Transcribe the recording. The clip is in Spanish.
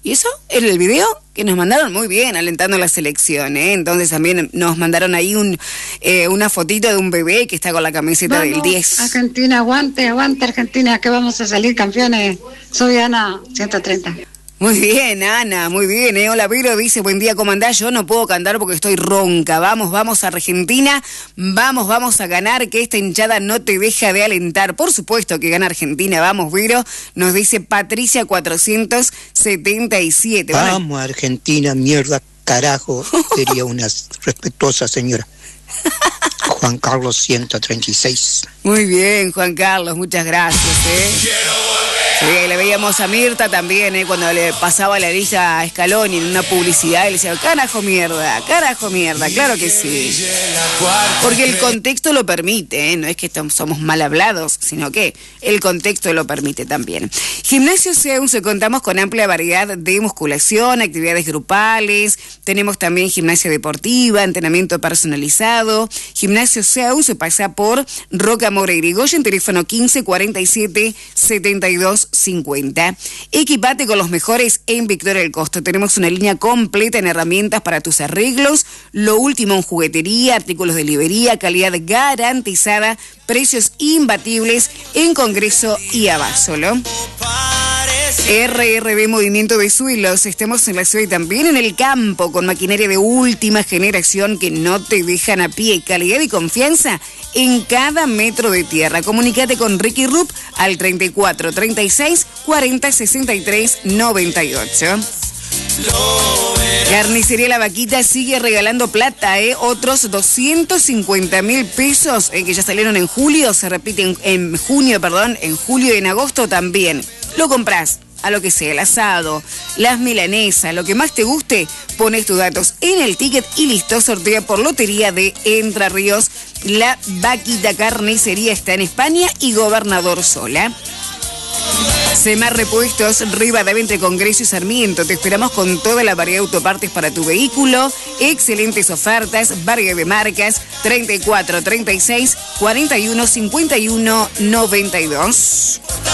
¿Y eso? ¿Era el video? Que nos mandaron muy bien, alentando la selección, ¿eh? Entonces también nos mandaron ahí una fotito de un bebé que está con la camiseta del 10. Argentina, aguante, aguante Argentina, que vamos a salir campeones. Soy Ana, 130. Muy bien, Ana, muy bien, ¿eh? Hola, Vero dice, buen día, ¿cómo andás? Yo no puedo cantar porque estoy ronca. Vamos, Argentina, vamos a ganar, que esta hinchada no te deja de alentar. Por supuesto que gana Argentina, vamos, Vero, nos dice Patricia 477. Vamos, Argentina, mierda, carajo, sería una respetuosa señora. Juan Carlos 136. Muy bien, Juan Carlos, muchas gracias, ¿eh? Sí, le veíamos a Mirta también, cuando le pasaba la lista a Scaloni en una publicidad, y le decía, carajo mierda, claro que sí. Porque el contexto lo permite, no es que somos mal hablados, sino que el contexto lo permite también. Gimnasio Zeus, contamos con amplia variedad de musculación, actividades grupales, tenemos también gimnasia deportiva, entrenamiento personalizado. Gimnasio Zeus pasa por Roca Moreira y Goyen, teléfono 15 47 72 50. Equipate con los mejores en Victoria del Costo. Tenemos una línea completa en herramientas para tus arreglos, lo último en juguetería, artículos de librería, calidad garantizada, precios imbatibles en Congreso y Abasolo. RRB Movimiento de Suelos, estamos en la ciudad y también en el campo con maquinaria de última generación que no te dejan a pie, calidad y confianza en cada metro de tierra. Comunícate con Ricky Rupp al 34 36 40 63 98. Carnicería La Vaquita sigue regalando plata, otros 250.000 pesos que ya salieron en julio, se repiten en julio y en agosto también. Lo compras a lo que sea, el asado, las milanesas, lo que más te guste, pones tus datos en el ticket y listo, sortea por Lotería de Entre Ríos. La Vaquita Carnicería está en España y Gobernador Sola. Semar Repuestos, Rivadavia entre Congreso y Sarmiento. Te esperamos con toda la variedad de autopartes para tu vehículo. Excelentes ofertas, variedad de marcas. 34 36 41 51 92.